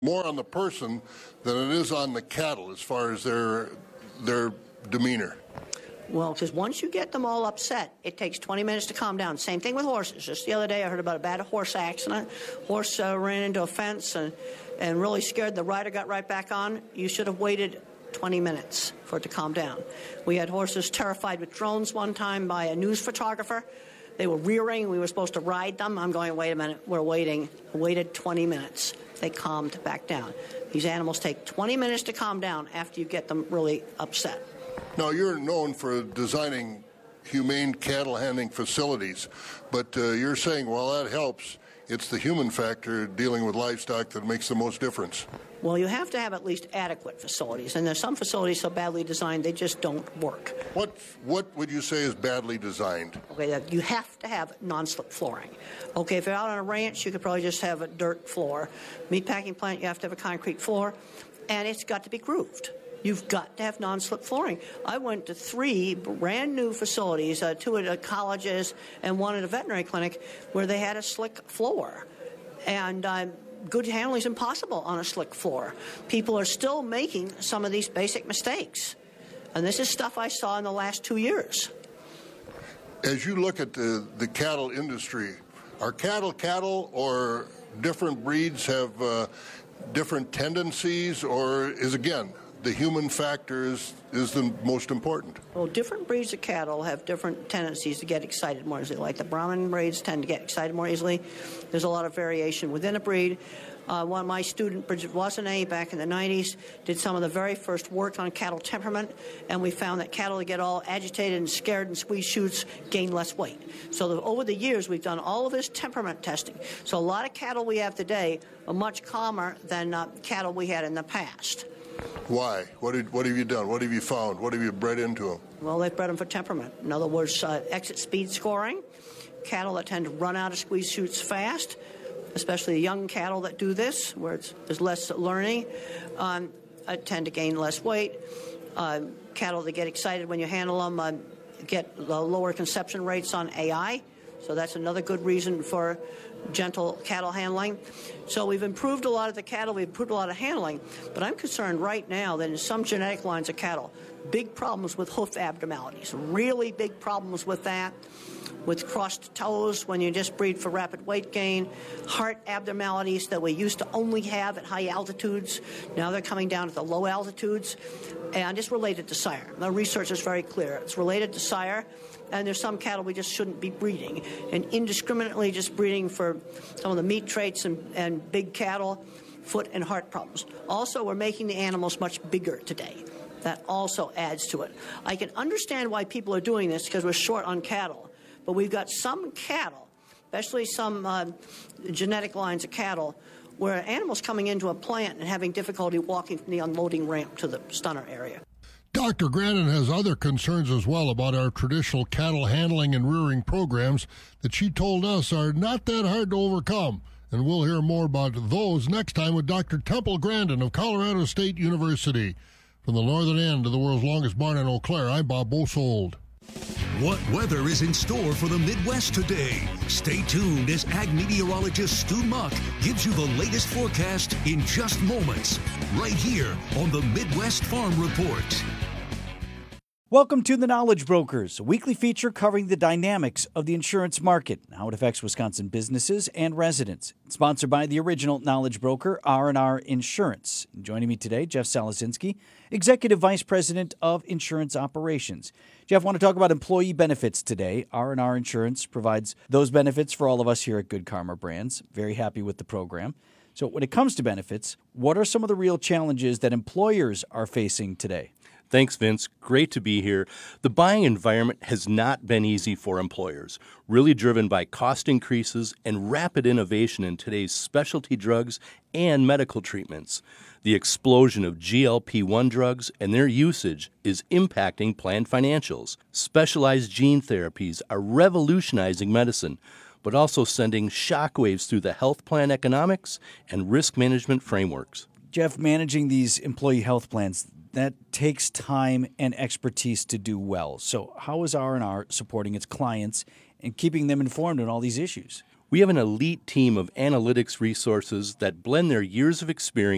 more on the person than it is on the cattle as far as their demeanor. Well, because once you get them all upset, it takes 20 minutes to calm down. Same thing with horses. Just the other day, I heard about a bad horse accident. Horse ran into a fence and really scared. The rider got right back on. You should have waited 20 minutes for it to calm down. We had horses terrified with drones one time by a news photographer. They were rearing. We were supposed to ride them. I'm going, wait a minute. We're waiting. I waited 20 minutes. They calmed back down. These animals take 20 minutes to calm down after you get them really upset. Now, you're known for designing humane cattle handling facilities, but you're saying, well, that helps. It's the human factor dealing with livestock that makes the most difference. Well, you have to have at least adequate facilities, and there's some facilities so badly designed they just don't work. What would you say is badly designed? Okay, you have to have non-slip flooring. Okay, if you're out on a ranch, you could probably just have a dirt floor. Meatpacking plant, you have to have a concrete floor, and it's got to be grooved. You've got to have non-slip flooring. I went to 3 brand new facilities, 2 at colleges and 1 at a veterinary clinic, where they had a slick floor. And good handling is impossible on a slick floor. People are still making some of these basic mistakes. And this is stuff I saw in the last 2 years. As you look at the cattle industry, are cattle or different breeds have different tendencies, or is, again, the human factor is the most important? Well, different breeds of cattle have different tendencies to get excited more easily. Like the Brahman breeds tend to get excited more easily. There's a lot of variation within a breed. One of my students, Bridget Wassenae, back in the 90s, did some of the very first work on cattle temperament, and we found that cattle that get all agitated and scared and squeeze chutes gain less weight. So over the years, we've done all of this temperament testing. So a lot of cattle we have today are much calmer than cattle we had in the past. Why? What have you done? What have you found? What have you bred into them? Well, they've bred them for temperament. In other words, exit speed scoring. Cattle that tend to run out of squeeze chutes fast, especially the young cattle that do this, where there's less learning, tend to gain less weight. Cattle that get excited when you handle them get lower conception rates on AI. So that's another good reason for gentle cattle handling. So we've improved a lot of the cattle, we've improved a lot of handling, but I'm concerned right now that in some genetic lines of cattle, big problems with hoof abnormalities, really big problems with that, with crossed toes when you just breed for rapid weight gain, heart abnormalities that we used to only have at high altitudes, now they're coming down at the low altitudes, and it's related to sire. The research is very clear. It's related to sire, and there's some cattle we just shouldn't be breeding. And indiscriminately just breeding for some of the meat traits and big cattle, foot and heart problems. Also, we're making the animals much bigger today. That also adds to it. I can understand why people are doing this because we're short on cattle. But we've got some cattle, especially some genetic lines of cattle, where animals coming into a plant and having difficulty walking from the unloading ramp to the stunner area. Dr. Grandin has other concerns as well about our traditional cattle handling and rearing programs that she told us are not that hard to overcome. And we'll hear more about those next time with Dr. Temple Grandin of Colorado State University. From the northern end of the world's longest barn in Eau Claire, I'm Bob Bosold. What weather is in store for the Midwest today? Stay tuned as ag meteorologist Stu Muck gives you the latest forecast in just moments, right here on the Midwest Farm Report. Welcome to The Knowledge Brokers, a weekly feature covering the dynamics of the insurance market, how it affects Wisconsin businesses and residents. Sponsored by the original Knowledge Broker, R&R Insurance. Joining me today, Jeff Salasinski, Executive Vice President of Insurance Operations. Jeff, I want to talk about employee benefits today. R&R Insurance provides those benefits for all of us here at Good Karma Brands. Very happy with the program. So when it comes to benefits, what are some of the real challenges that employers are facing today? Thanks, Vince. Great to be here. The buying environment has not been easy for employers, really driven by cost increases and rapid innovation in today's specialty drugs and medical treatments. The explosion of GLP-1 drugs and their usage is impacting plan financials. Specialized gene therapies are revolutionizing medicine, but also sending shockwaves through the health plan economics and risk management frameworks. Jeff, managing these employee health plans, that takes time and expertise to do well. So how is R&R supporting its clients and keeping them informed on all these issues? We have an elite team of analytics resources that blend their years of experience